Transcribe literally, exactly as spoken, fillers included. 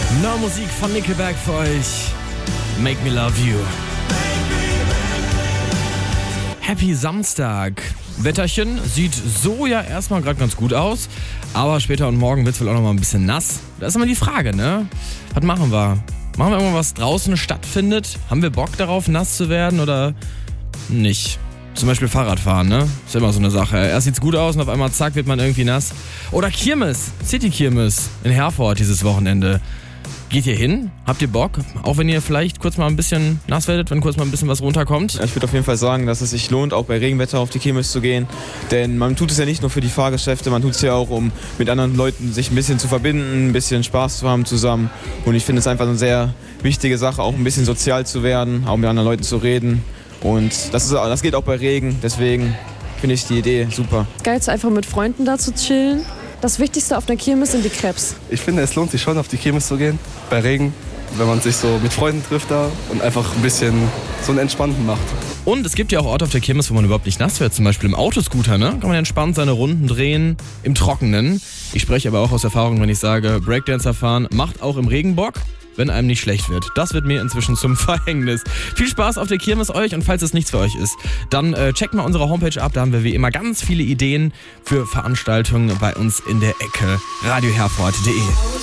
Neue Musik von Nickelback für euch. Make me love you. Happy Samstag. Wetterchen sieht so ja erstmal gerade ganz gut aus, aber später und morgen wird es wohl auch noch mal ein bisschen nass. Da ist immer die Frage, ne? Was machen wir? Machen wir irgendwas, was draußen stattfindet? Haben wir Bock darauf, nass zu werden oder nicht? Zum Beispiel Fahrradfahren, ne? Ist immer so eine Sache. Erst sieht's gut aus und auf einmal zack, wird man irgendwie nass. Oder Kirmes, City-Kirmes in Herford dieses Wochenende. Geht ihr hin? Habt ihr Bock? Auch wenn ihr vielleicht kurz mal ein bisschen nass werdet, wenn kurz mal ein bisschen was runterkommt? Ich würde auf jeden Fall sagen, dass es sich lohnt, auch bei Regenwetter auf die Kirmes zu gehen. Denn man tut es ja nicht nur für die Fahrgeschäfte, man tut es ja auch, um mit anderen Leuten sich ein bisschen zu verbinden, ein bisschen Spaß zu haben zusammen. Und ich finde es einfach eine sehr wichtige Sache, auch ein bisschen sozial zu werden, auch mit anderen Leuten zu reden. Und das, ist, das geht auch bei Regen, deswegen finde ich die Idee super. Geil ist einfach mit Freunden da zu chillen. Das Wichtigste auf der Kirmes sind die Crepes. Ich finde, es lohnt sich schon, auf die Kirmes zu gehen, bei Regen, wenn man sich so mit Freunden trifft da und einfach ein bisschen so einen Entspannten macht. Und es gibt ja auch Orte auf der Kirmes, wo man überhaupt nicht nass wird, zum Beispiel im Autoscooter, ne? Kann man entspannt seine Runden drehen, im Trockenen. Ich spreche aber auch aus Erfahrung, wenn ich sage, Breakdancer fahren macht auch im Regen Bock, wenn einem nicht schlecht wird. Das wird mir inzwischen zum Verhängnis. Viel Spaß auf der Kirmes euch und falls es nichts für euch ist, dann äh, checkt mal unsere Homepage ab. Da haben wir wie immer ganz viele Ideen für Veranstaltungen bei uns in der Ecke. radio herford punkt de